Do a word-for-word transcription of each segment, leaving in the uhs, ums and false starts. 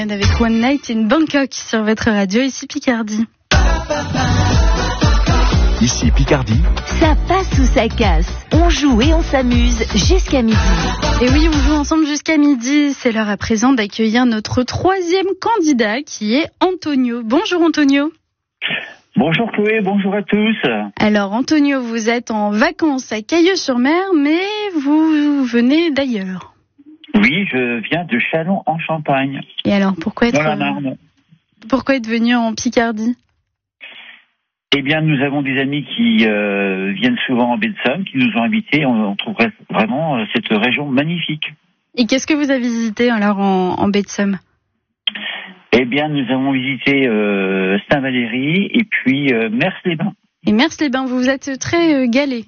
Avec One Night in Bangkok sur votre radio, ici Picardie. Ici Picardie. Ça passe ou ça casse. On joue et on s'amuse jusqu'à midi. Et oui, on joue ensemble jusqu'à midi. C'est l'heure à présent d'accueillir notre troisième candidat qui est Antonio. Bonjour Antonio. Bonjour Chloé, bonjour à tous. Alors Antonio, vous êtes en vacances à Cailleux-sur-Mer, mais vous venez d'ailleurs. Oui, je viens de Châlons en Champagne. Et alors, pourquoi être, dans la Marne. Pourquoi être venu en Picardie? Eh bien, nous avons des amis qui euh, viennent souvent en baie de Somme, qui nous ont invités. On, on trouverait vraiment euh, cette région magnifique. Et qu'est-ce que vous avez visité alors en, en baie de Somme? Eh bien, nous avons visité euh, Saint-Valéry et puis euh, Mers-les-Bains. Et Mers-les-Bains, vous vous êtes très euh, galé.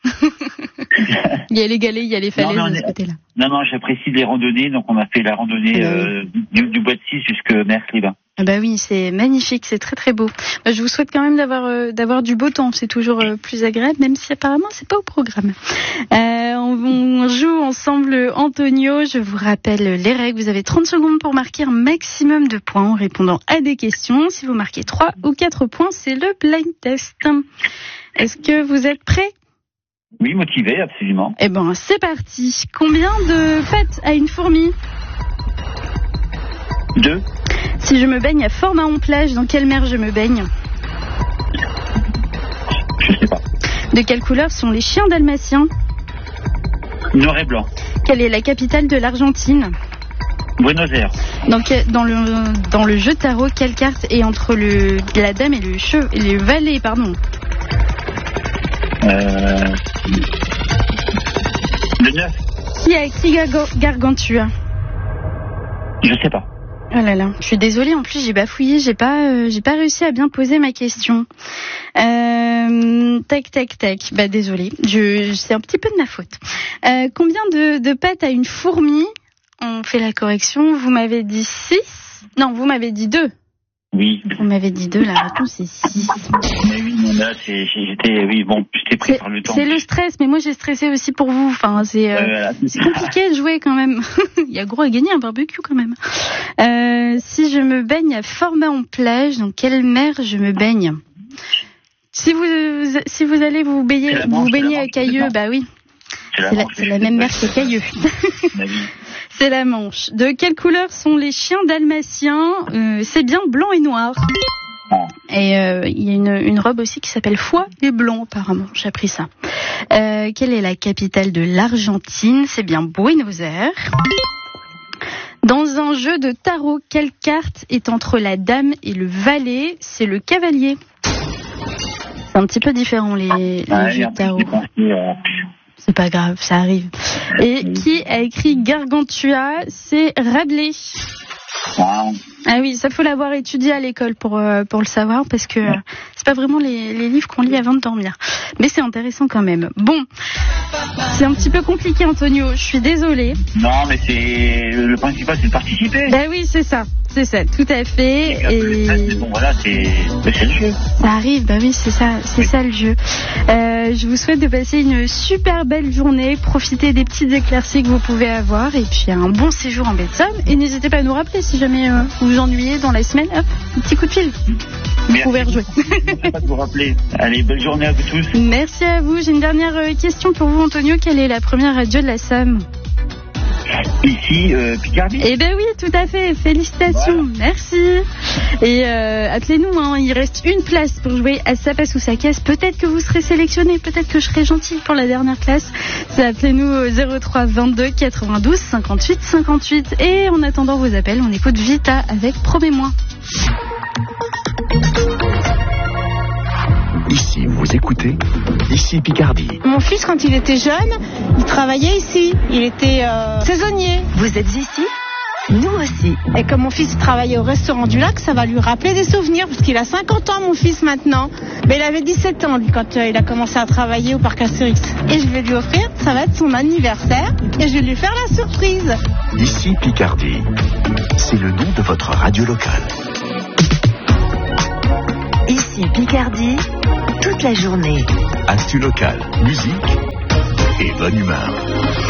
Il y a les galets, il y a les falaises non, de ce côté-là. Non, non, j'apprécie les randonnées, donc on a fait la randonnée euh, du, du Bois de Six jusqu'à Mers-les-Bains. Ah bah oui, c'est magnifique, c'est très très beau. Bah, je vous souhaite quand même d'avoir euh, d'avoir du beau temps, c'est toujours euh, plus agréable, même si apparemment c'est pas au programme. Euh, on, on joue ensemble Antonio, je vous rappelle les règles, vous avez trente secondes pour marquer un maximum de points en répondant à des questions. Si vous marquez trois ou quatre points, c'est le blind test. Est-ce que vous êtes prêts? Oui, motivé, absolument. Eh ben, c'est parti. Combien de pattes a une fourmi? Deux. Si je me baigne à Fort-Mahon-Plage, dans quelle mer je me baigne? Je sais pas. De quelle couleur sont les chiens dalmatiens? Noir et blanc. Quelle est la capitale de l'Argentine? Buenos Aires. Dans, que, dans, le, dans le jeu tarot, quelle carte est entre le, la dame et le, cheveu, et le valet, pardon? Euh... Le neuf. Qui a écrit Gargantua? Je sais pas. Oh là là, je suis désolée, en plus j'ai bafouillé, j'ai pas, euh, j'ai pas réussi à bien poser ma question. Euh, tac, tac, tac, bah désolée, je, c'est un petit peu de ma faute. Euh, combien de, de pattes a une fourmi? On fait la correction, vous m'avez dit six? Non, vous m'avez dit deux. Oui. Vous m'avez dit deux, la réponse est six. Mais oui, non, là, c'est, j'étais, oui, bon, j'étais pris c'est, par le temps. C'est le stress, mais moi j'ai stressé aussi pour vous. Enfin, c'est, euh, ouais, voilà. c'est compliqué de jouer quand même. Il y a gros à gagner un barbecue quand même. Euh, si je me baigne à Fort-Mahon-Plage, dans quelle mer je me baigne? Si vous, si vous allez vous baigner, vous baigner à Cailleux, bah oui. C'est la, c'est la, Manche, c'est la même mer que Cailleux. C'est la Manche. De quelle couleur sont les chiens dalmatiens? euh, C'est bien blanc et noir. Et euh, il y a une, une robe aussi qui s'appelle foie et blanc, apparemment. J'ai appris ça. Euh, quelle est la capitale de l'Argentine? C'est bien Buenos Aires. Dans un jeu de tarot, quelle carte est entre la dame et le valet? C'est le cavalier. C'est un petit peu différent les, les ah, jeux de tarot. C'est pas grave, ça arrive. Et qui a écrit Gargantua? C'est Rabelais. Wow. Ah oui, ça faut l'avoir étudié à l'école pour euh, pour le savoir, parce que euh, c'est pas vraiment les, les livres qu'on lit avant de dormir. Mais c'est intéressant quand même. Bon, c'est un petit peu compliqué, Antonio. Je suis désolée. Non, mais c'est le principal, c'est de participer. Bah oui, c'est ça, c'est ça, tout à fait. Et, et... bon, voilà, c'est c'est le jeu. Ça arrive, bah oui, c'est ça, c'est oui. ça le jeu. Euh, je vous souhaite de passer une super belle journée, profiter des petites éclaircies que vous pouvez avoir, et puis un bon séjour en baie de Somme. Et n'hésitez pas à nous rappeler si jamais euh, vous vous ennuyez dans la semaine. Hop, un petit coup de fil. Vous Merci. pouvez rejouer. Pas de vous rappeler. Allez, belle journée à vous tous. Merci à vous. J'ai une dernière question pour vous, Antonio. Quelle est la première radio de la Somme? Ici, euh, Picardie. Eh ben oui, tout à fait. Félicitations. Voilà. Merci. Et euh, appelez-nous. Hein. Il reste une place pour jouer à Ça passe ou ça casse. Peut-être que vous serez sélectionné. Peut-être que je serai gentille pour la dernière classe. C'est appelez-nous au zéro trois vingt-deux quatre-vingt-douze cinquante-huit cinquante-huit. Et en attendant vos appels, on écoute Vita avec Promets-moi. Ici, vous écoutez, ici Picardie. Mon fils, quand il était jeune, il travaillait ici. Il était euh, saisonnier. Vous êtes ici? Nous aussi. Et comme mon fils travaillait au restaurant du lac, ça va lui rappeler des souvenirs, parce qu'il a cinquante ans, mon fils, maintenant. Mais il avait dix-sept ans, lui, quand euh, il a commencé à travailler au parc Astérix. Et je vais lui offrir, ça va être son anniversaire, et je vais lui faire la surprise. Ici Picardie, c'est le nom de votre radio locale. Ici Picardie, toute la journée. Actu locale, musique et bonne humeur.